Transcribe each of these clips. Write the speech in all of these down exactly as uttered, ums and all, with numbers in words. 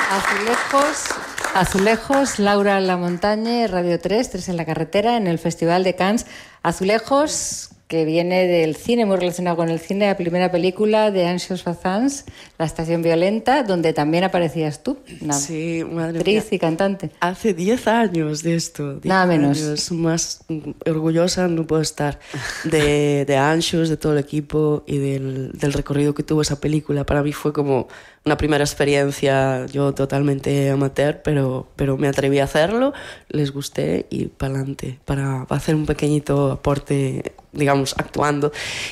Azulejos, Azulejos, Laura Lamontañe, Radio tres, tres en la carretera, en el Festival de Cannes. Azulejos, que viene del cine, muy relacionado con el cine, la primera película de Anxious Fazans, La Estación Violenta, donde también aparecías tú, una sí, madre actriz mía. y cantante. Hace diez años de esto. diez Nada menos. Años. Más orgullosa no puedo estar de, de Anxious, de todo el equipo y del, del recorrido que tuvo esa película. Para mí fue como una primera experiencia, yo totalmente amateur, pero, pero me atreví a hacerlo, les gusté y para adelante, para hacer un pequeñito aporte, digamos, actuando.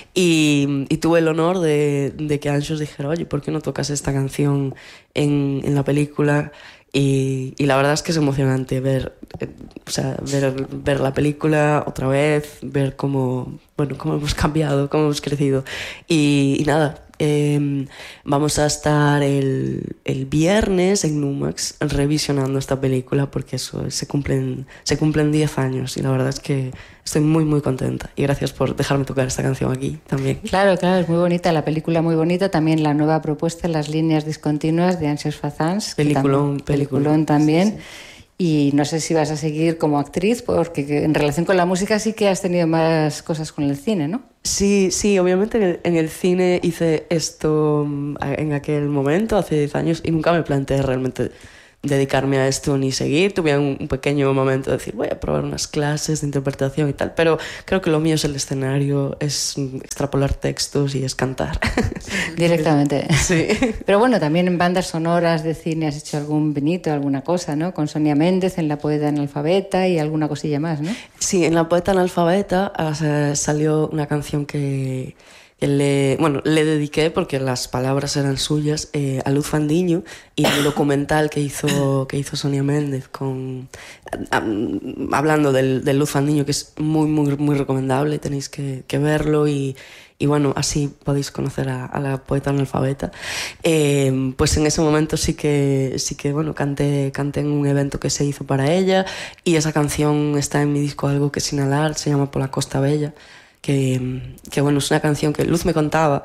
Y, y tuve el honor de, de que Anxious dijera, oye, ¿por qué no tocas esta canción en, en la película? Y, y la verdad es que es emocionante ver, eh, o sea, ver, ver la película otra vez, ver cómo, bueno, cómo hemos cambiado, cómo hemos crecido. Y, y nada, eh, vamos a estar el, el viernes en Numax revisionando esta película porque eso, se cumplen se cumplen diez años y la verdad es que estoy muy muy contenta y gracias por dejarme tocar esta canción aquí también. Claro, claro, es muy bonita, la película muy bonita, también la nueva propuesta, Las líneas discontinuas de Anxious Fazans. Peliculón, tam- peliculón también. Sí, sí. Y no sé si vas a seguir como actriz, porque en relación con la música sí que has tenido más cosas con el cine, ¿no? Sí, sí, obviamente en el, en el cine hice esto en aquel momento, hace diez años, y nunca me planteé realmente dedicarme a esto ni seguir. Tuve un, un pequeño momento de decir, voy a probar unas clases de interpretación y tal, pero creo que lo mío es el escenario, es extrapolar textos y es cantar. Directamente. Sí. Pero bueno, también en bandas sonoras de cine has hecho algún vinito, alguna cosa, ¿no? Con Sonia Méndez en La Poeta Analfabeta y alguna cosilla más, ¿no? Sí, en La Poeta Analfabeta uh, salió una canción que... que le, bueno, le dediqué, porque las palabras eran suyas, eh, a Luz Fandiño, y el documental que hizo, que hizo Sonia Méndez con, a, a, hablando del, del Luz Fandiño, que es muy, muy, muy recomendable, tenéis que, que verlo y, y bueno, así podéis conocer a, a la poeta analfabeta. Eh, pues en ese momento sí que, sí que bueno, canté, canté en un evento que se hizo para ella y esa canción está en mi disco Algo que sin alar, se llama Por la Costa Bella. Que, que bueno, es una canción que Luz me contaba,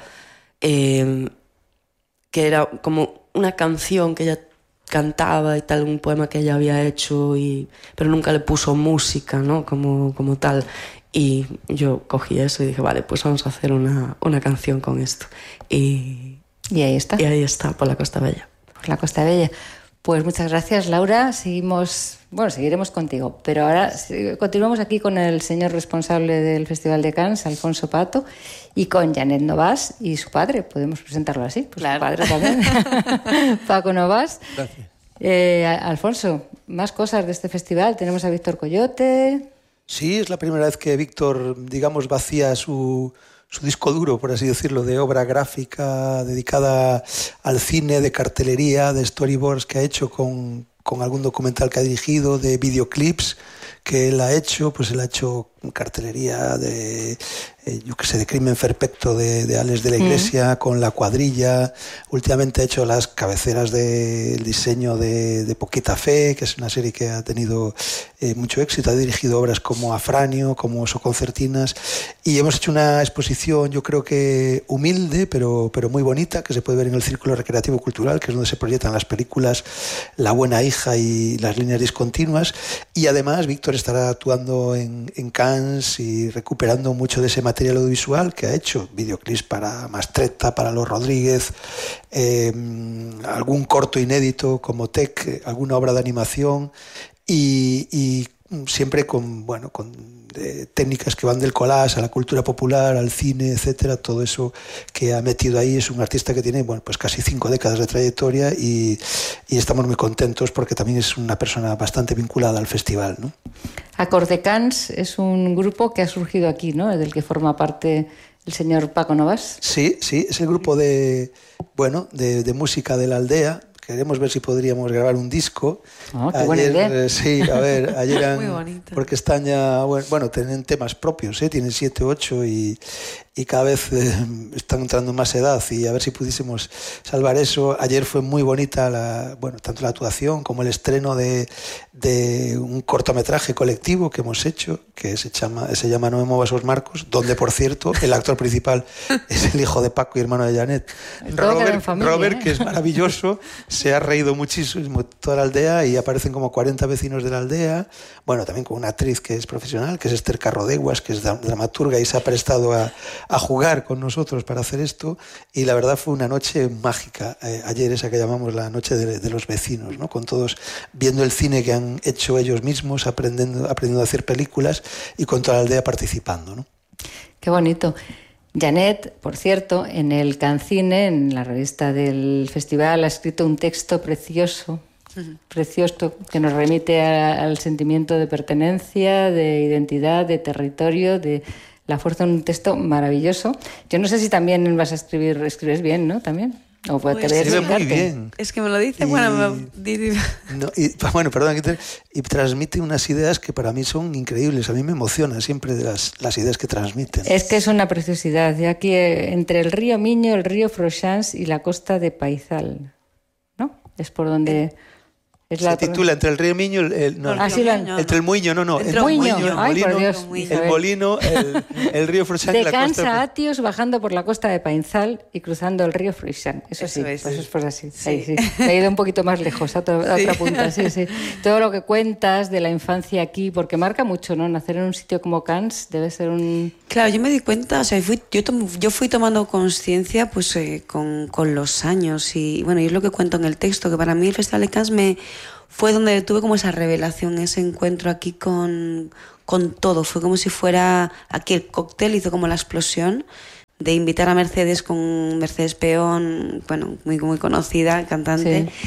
eh, que era como una canción que ella cantaba y tal, un poema que ella había hecho, y, pero nunca le puso música, ¿no? Como, como tal. Y yo cogí eso y dije, vale, pues vamos a hacer una, una canción con esto. Y, y ahí está. Y ahí está, Por la Costa Bella. Por la Costa Bella. Pues muchas gracias, Laura. Seguimos, bueno, seguiremos contigo, pero ahora continuamos aquí con el señor responsable del Festival de Cannes, Alfonso Pato, y con Janet Novas y su padre. Podemos presentarlo así, pues claro. Su padre también, Paco Novas. Gracias. Eh, Alfonso, más cosas de este festival. Tenemos a Víctor Coyote. Sí, es la primera vez que Víctor, digamos, vacía su... su disco duro, por así decirlo, de obra gráfica dedicada al cine, de cartelería, de storyboards que ha hecho con, con algún documental que ha dirigido, de videoclips que él ha hecho, pues él ha hecho cartelería de, eh, yo qué sé, de Crimen Perfecto de, de Alex de la Iglesia, mm. con La Cuadrilla. Últimamente ha hecho las cabeceras del de, diseño de, de Poquita Fe, que es una serie que ha tenido eh, mucho éxito. Ha dirigido obras como Afranio, como Soconcertinas, y hemos hecho una exposición, yo creo que humilde, pero, pero muy bonita, que se puede ver en el Círculo Recreativo Cultural, que es donde se proyectan las películas La Buena Hija y Las líneas discontinuas. Y además Víctor estará actuando en, en Cannes y recuperando mucho de ese material audiovisual que ha hecho, videoclips para Mastretta, para Los Rodríguez, eh, algún corto inédito como Tech, alguna obra de animación y, y siempre con, bueno, con eh, técnicas que van del collage a la cultura popular, al cine, etcétera. Todo eso que ha metido ahí. Es un artista que tiene, bueno, pues casi cinco décadas de trayectoria y, y estamos muy contentos porque también es una persona bastante vinculada al festival, ¿no? Acorde Cannes es un grupo que ha surgido aquí, ¿no? Del que forma parte el señor Paco Novas. Sí, sí, es el grupo de, bueno, de, de música de la aldea. Queremos ver si podríamos grabar un disco. Oh, qué buena idea. Eh, sí, a ver, ayer han, porque están ya, bueno, tienen temas propios, ¿eh? Tienen siete, ocho y, y cada vez eh, están entrando más edad y a ver si pudiésemos salvar eso. Ayer fue muy bonita, la, bueno, tanto la actuación como el estreno de, de un cortometraje colectivo que hemos hecho, que se llama, se llama No me muevas esos marcos, donde, por cierto, el actor principal es el hijo de Paco y hermano de Janet. Robert, familia, Robert ¿eh? Que es maravilloso, se ha reído muchísimo toda la aldea y aparecen como cuarenta vecinos de la aldea. Bueno, también con una actriz que es profesional, que es Esther Carrodeguas, que es dramaturga y se ha prestado a, a jugar con nosotros para hacer esto. Y la verdad fue una noche mágica, eh, ayer, esa que llamamos la noche de, de los vecinos, ¿no? Con todos viendo el cine que han hecho ellos mismos, aprendiendo, aprendiendo a hacer películas y con toda la aldea participando, ¿no? Qué bonito. Janet, por cierto, en el Cancine, en la revista del festival, ha escrito un texto precioso, uh-huh. precioso, que nos remite a, al sentimiento de pertenencia, de identidad, de territorio, de la fuerza, un texto maravilloso. Yo no sé si también vas a escribir, escribes bien, ¿no? También. O puede pues escribe muy bien. Es que me lo dice, y, bueno, me... no, y, bueno, perdón, y transmite unas ideas que para mí son increíbles. A mí me emociona siempre de las, las ideas que transmiten. Es que es una preciosidad. Y aquí eh, entre el río Miño, el río Froixans y la costa de Paizal, ¿no? Es por donde... Eh. Es la se titula Entre el río Miño, el, el, no, ah, sí, la... entre el Muiño, no, no, el, el Muiño, el Molino, Ay, el, Dios, el Molino, el, el río Froixans de y la Cans costa a Atios, bajando por la costa de Painzal y cruzando el río Froixans. Eso, eso sí, es, pues sí. Eso es así. Sí. Ahí, sí. Me he ido un poquito más lejos, a, to, a sí. otra punta. Sí, sí. Todo lo que cuentas de la infancia aquí, porque marca mucho, ¿no? Nacer en un sitio como Cans debe ser un... Claro, yo me di cuenta, o sea, fui, yo, tom, yo fui tomando conciencia pues eh, con, con los años y, bueno, y es lo que cuento en el texto, que para mí el Festival de Cans me... fue donde tuve como esa revelación, ese encuentro aquí con, con todo. Fue como si fuera... Aquí el cóctel hizo como la explosión de invitar a Mercedes con Mercedes Peón, bueno, muy, muy conocida, cantante, sí.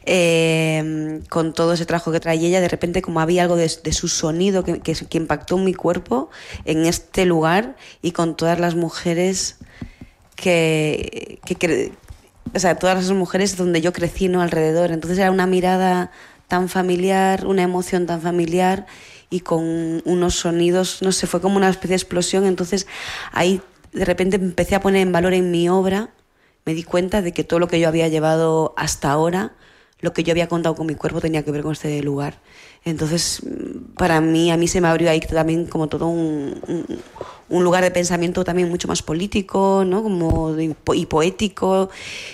eh, con todo ese trabajo que trae ella. De repente como había algo de, de su sonido que, que, que impactó en mi cuerpo en este lugar y con todas las mujeres que... que, que o sea, todas esas mujeres donde yo crecí, ¿no? Alrededor. Entonces era una mirada tan familiar, una emoción tan familiar y con unos sonidos, no sé, fue como una especie de explosión. Entonces ahí de repente empecé a poner en valor en mi obra, me di cuenta de que todo lo que yo había llevado hasta ahora, lo que yo había contado con mi cuerpo tenía que ver con este lugar. Entonces para mí, a mí se me abrió ahí también como todo un, un, un lugar de pensamiento también mucho más político, ¿no? Como de, y poético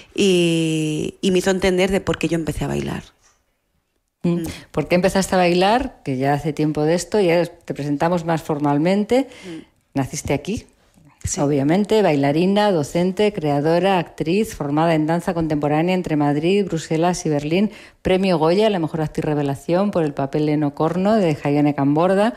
y, y me hizo entender de por qué yo empecé a bailar. Mm. ¿Por qué empezaste a bailar? Que ya hace tiempo de esto, ya te presentamos más formalmente. Mm. Naciste aquí, sí. Obviamente, bailarina, docente, creadora, actriz, formada en danza contemporánea entre Madrid, Bruselas y Berlín. Premio Goya a la mejor actriz revelación por el papel en Ocorno de Jaione Camborda,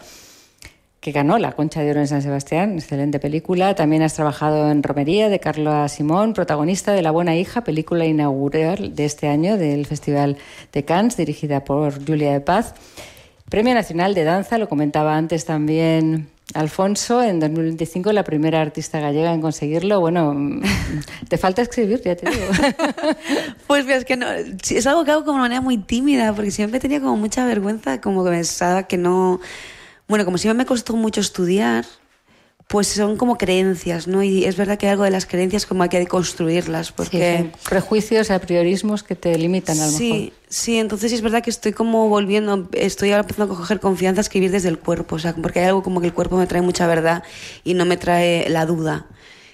que ganó la Concha de Oro en San Sebastián, excelente película. También has trabajado en Romería, de Carla Simón, protagonista de La buena hija, película inaugural de este año del Festival de Cannes, dirigida por Julia de Paz. Premio Nacional de Danza, lo comentaba antes también Alfonso, en dos mil veinticinco, la primera artista gallega en conseguirlo. Bueno, te falta escribir, ya te digo. Pues es que no, es algo que hago como de manera muy tímida, porque siempre tenía como mucha vergüenza, como que pensaba que no... Bueno, como siempre me costó mucho estudiar, pues son como creencias, ¿no? Y es verdad que algo de las creencias como hay que deconstruirlas, porque... Sí, prejuicios, apriorismos que te limitan a lo sí, mejor. Sí, entonces es verdad que estoy como volviendo, estoy ahora empezando a coger confianza a escribir desde el cuerpo, o sea, porque hay algo como que el cuerpo me trae mucha verdad y no me trae la duda.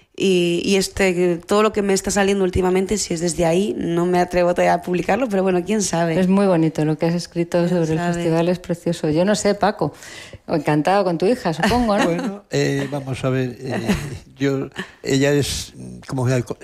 Y, y este, todo lo que me está saliendo últimamente, si es desde ahí, no me atrevo todavía a publicarlo, pero bueno, quién sabe. Es muy bonito lo que has escrito sobre sabe? el festival, es precioso. Yo no sé, Paco, encantado con tu hija, supongo, ¿no? Bueno, eh, vamos a ver, eh, yo, ella es como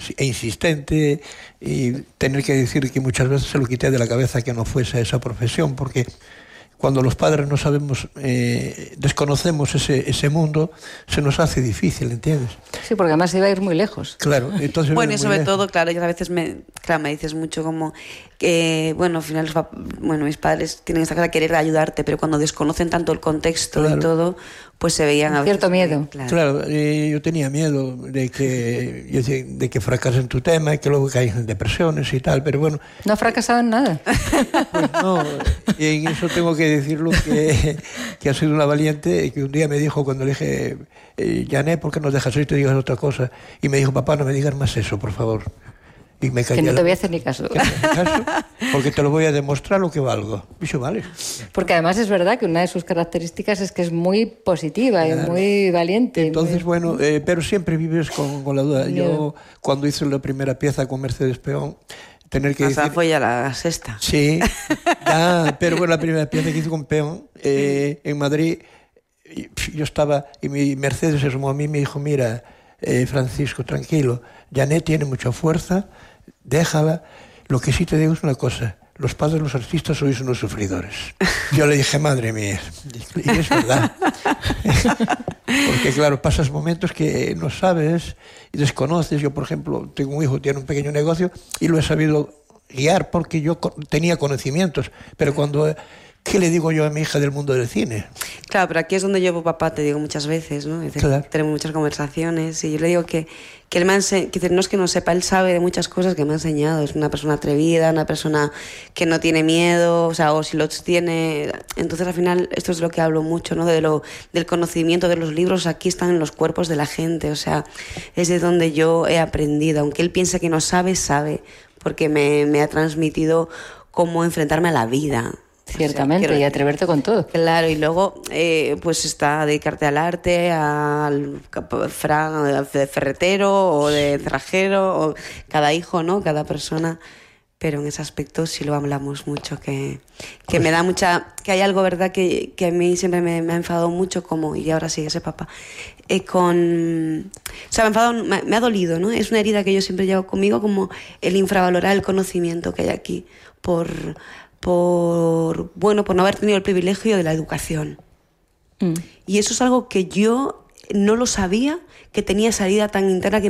insistente y tener que decir que muchas veces se lo quité de la cabeza que no fuese esa profesión, porque... Cuando los padres no sabemos, eh, desconocemos ese, ese mundo, se nos hace difícil, ¿entiendes? Sí, porque además iba a ir muy lejos. Claro, entonces... Bueno, y sobre todo, claro, yo a veces me, claro, me dices mucho como que, bueno, al final, bueno, mis padres tienen esta cosa de querer ayudarte, pero cuando desconocen tanto el contexto claro. y todo, pues se veían a veces... Cierto miedo. Claro, claro eh, yo tenía miedo de que, de que fracase en tu tema y que luego caigas en depresiones y tal, pero bueno... No ha fracasado en nada. Pues no, y en eso tengo que que decirlo que, que ha sido una valiente y que un día me dijo cuando le dije, eh, Janet, ¿por qué no dejas esto y digas otra cosa? Y me dijo, papá, no me digas más eso, por favor. Y me que no te voy a hacer ni caso. Que no me caso porque te lo voy a demostrar lo que valgo. Dicho, vale. Porque además es verdad que una de sus características es que es muy positiva claro. y muy valiente. Entonces, muy... bueno, eh, pero siempre vives con, con la duda. Yo, cuando hice la primera pieza con Mercedes Peón, tener que o sea, decir... fue ya la sexta. Sí, ya, pero bueno, la primera pieza que hice con Peón eh, en Madrid, yo estaba, y mi Mercedes se sumó a mí y me dijo, mira, eh, Francisco, tranquilo, Janet tiene mucha fuerza, déjala. Lo que sí te digo es una cosa, los padres de los artistas sois unos sufridores. Yo le dije, madre mía, y es verdad. Porque claro, pasas momentos que no sabes y desconoces. Yo, por ejemplo, tengo un hijo, tiene un pequeño negocio y lo he sabido guiar porque yo tenía conocimientos, pero cuando... ¿Qué le digo yo a mi hija del mundo del cine? Claro, pero aquí es donde yo, papá, te digo muchas veces, ¿no? Es decir, claro. Tenemos muchas conversaciones y yo le digo que, que él me ha enseñado, que no es que no sepa, él sabe de muchas cosas que me ha enseñado. Es una persona atrevida, una persona que no tiene miedo, o sea, o si lo tiene... Entonces, al final, esto es lo que hablo mucho, ¿no? De lo, del conocimiento de los libros, aquí están en los cuerpos de la gente, o sea, es de donde yo he aprendido. Aunque él piense que no sabe, sabe, porque me, me ha transmitido cómo enfrentarme a la vida. Ciertamente, o sea, quiero, y atreverte con todo. Claro, y luego eh, pues está dedicarte al arte, al fra, de ferretero o de cerrajero, o cada hijo, ¿no? Cada persona. Pero en ese aspecto sí lo hablamos mucho, que, que me da mucha... Que hay algo, ¿verdad?, que, que a mí siempre me, me ha enfadado mucho, como... Y ahora sí, ese papá. Eh, con... O sea, me ha enfadado, me, me ha dolido, ¿no? Es una herida que yo siempre llevo conmigo, como el infravalorar el conocimiento que hay aquí por... por bueno por no haber tenido el privilegio de la educación. Mm. Y eso es algo que yo no lo sabía, que tenía esa herida tan interna que